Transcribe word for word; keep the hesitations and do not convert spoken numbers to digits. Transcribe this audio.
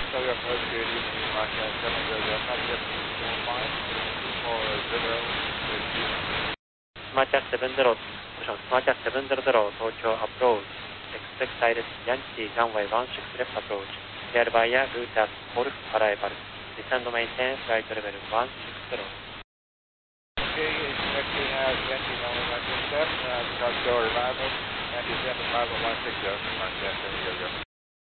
Delta approach, good evening, Mach seven zero zero, copy that, four five, two four zero, Smartjet seven zero, Smartjet seven zero zero, Tokyo approach, expect direct Yankee runway one six left approach, clear via route at Golf arrival, descend and maintain flight level one six zero. Okay, expecting uh, Yankee runway one six left, uh, start your arrival, and descend arrival one six zero, Mach seven zero zero.